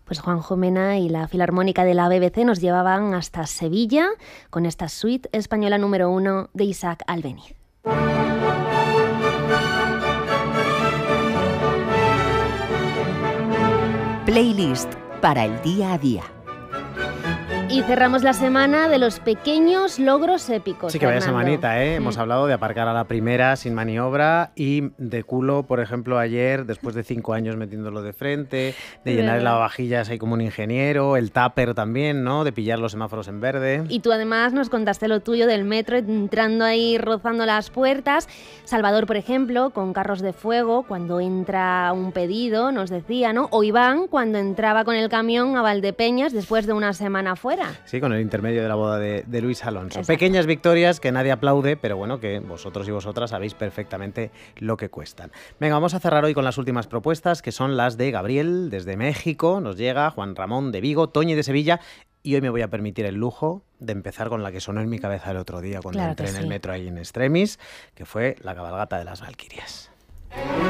Pues Juanjo Mena y la Filarmónica de la BBC nos llevaban hasta Sevilla con esta suite española número 1 de Isaac Albéniz. Playlist para el día a día. Y cerramos la semana de los pequeños logros épicos. Sí, que vaya Fernando. semanita, ¿eh? Hemos hablado de aparcar a la primera sin maniobra y de culo, por ejemplo, ayer, después de 5 años metiéndolo de frente, de llenar el lavavajillas ahí como un ingeniero, el tupper también, ¿no? De pillar los semáforos en verde. Y tú además nos contaste lo tuyo del metro, entrando ahí, rozando las puertas. Salvador, por ejemplo, con carros de fuego, cuando entra un pedido, nos decía, ¿no? O Iván, cuando entraba con el camión a Valdepeñas después de una semana fuera. Sí, con el intermedio de la boda de Luis Alonso. Exacto. Pequeñas victorias que nadie aplaude, pero bueno, que vosotros y vosotras sabéis perfectamente lo que cuestan. Venga, vamos a cerrar hoy con las últimas propuestas, que son las de Gabriel, desde México. Nos llega Juan Ramón de Vigo, Toñi de Sevilla. Y hoy me voy a permitir el lujo de empezar con la que sonó en mi cabeza el otro día cuando Claro entré que en el sí. metro ahí en Extremis, que fue la cabalgata de las Valquirias.